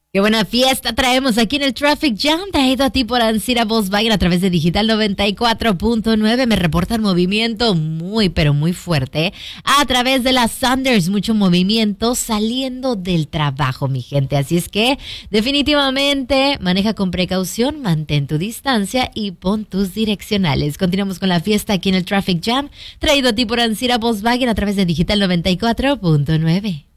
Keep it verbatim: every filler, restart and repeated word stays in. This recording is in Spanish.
Qué buena fiesta traemos aquí en el Traffic Jam, traído a ti por Ancira Volkswagen a través de Digital noventa y cuatro punto nueve. Me reportan movimiento muy, pero muy fuerte a través de las Sanders. Mucho movimiento saliendo del trabajo, mi gente. Así es que definitivamente maneja con precaución, mantén tu distancia y pon tus direccionales. Continuamos con la fiesta aquí en el Traffic Jam, traído a ti por Ancira Volkswagen a través de Digital noventa y cuatro punto nueve.